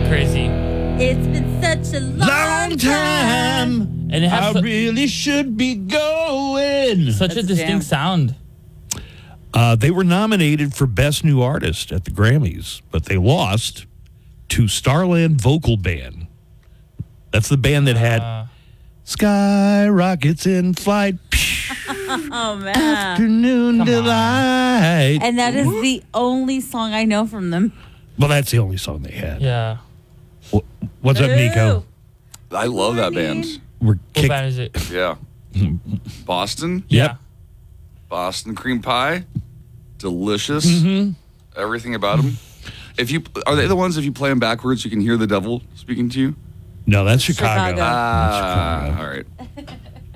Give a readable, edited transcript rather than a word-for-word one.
crazy. It's been such a long time. And it has really should be going. such a That's a distinct jam. sound. They were nominated for Best New Artist at the Grammys, but they lost to Starland Vocal Band. That's the band that had Skyrockets in Flight, Oh, man. Afternoon Come on. Delight. And that is the only song I know from them. Well, that's the only song they had. Yeah. What's up, Nico? Ooh. I love that band. We're What kick- band is it? Yeah. Boston. Yep. Boston cream pie. Delicious. Mm-hmm. Everything about them. Are they the ones if you play them backwards you can hear the devil speaking to you? No, that's Chicago. Chicago. All right.